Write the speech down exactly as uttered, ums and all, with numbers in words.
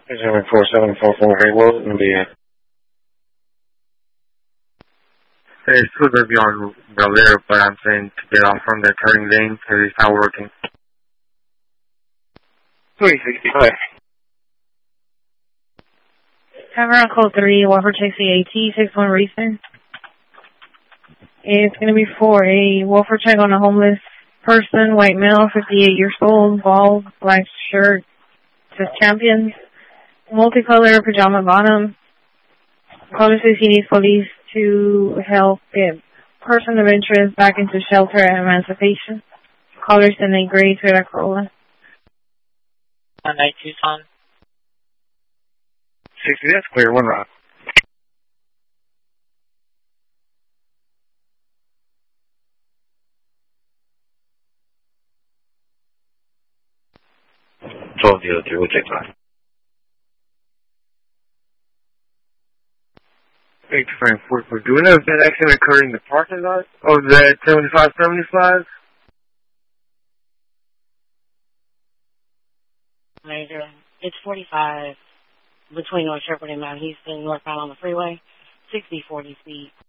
seven four seven four four eight, what was going to be it? It's still going to be on Valera, but I'm saying to get off from the turning lane because it's not working. three sixty-five. Tavern code three, Wofford Taxi A T six one Reefer. It's going to be for a Wofford check on a homeless person, white male, fifty-eight years old, bald, black shirt, says champions, multicolor pajama bottom. Caller says he needs police to help get person of interest back into shelter and emancipation. Callers in a gray Toyota Corolla. Hyundai Tucson. sixty, that's clear, one route. twelve zero three, we'll take five. Thank you, Frank. Do we know if that accident occurred in the parking lot of the seventy-five seventy-five? Major. It's forty-five between North Shepherd and Mount Houston, northbound on the freeway. sixty forty speed.